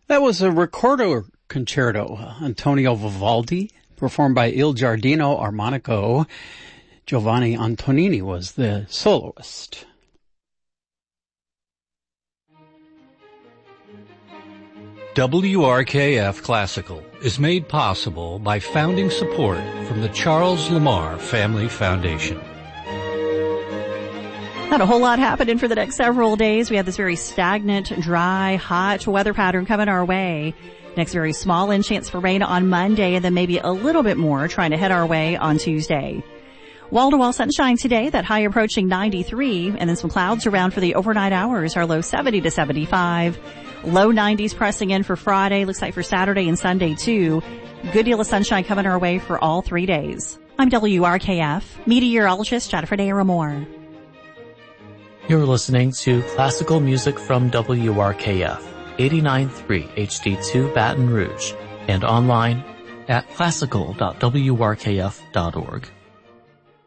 That was a Ricordo Concerto, Antonio Vivaldi, performed by Il Giardino Armonico. Giovanni Antonini was the soloist. WRKF Classical is made possible by founding support from the Charles Lamar Family Foundation. Not a whole lot happening for the next several days. We have this very stagnant, dry, hot weather pattern coming our way. Next, very small in chance for rain on Monday, and then maybe a little bit more trying to head our way on Tuesday. Wall-to-wall sunshine today, that high approaching 93, and then some clouds around for the overnight hours. Our low 70 to 75. Low 90s pressing in for Friday. Looks like for Saturday and Sunday, too. Good deal of sunshine coming our way for all 3 days. I'm WRKF meteorologist Jennifer Daramore. You're listening to classical music from WRKF, 89.3 HD2 Baton Rouge, and online at classical.wrkf.org.